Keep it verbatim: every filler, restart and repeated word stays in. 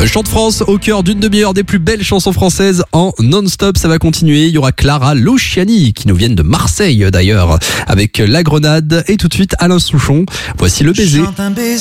Chant de France au cœur d'une demi-heure des plus belles chansons françaises en non-stop. Ça va continuer. Il y aura Clara Luciani qui nous viennent de Marseille d'ailleurs avec La Grenade. Et tout de suite Alain Souchon. Voici Le Baiser.